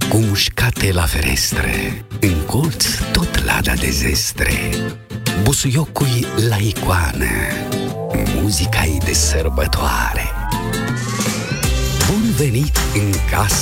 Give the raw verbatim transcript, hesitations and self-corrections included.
cu mușcate la ferestre, în colț tot lada de zestre, busuiocul la icoană, muzica-i de sărbătoare. Bun venit în casă!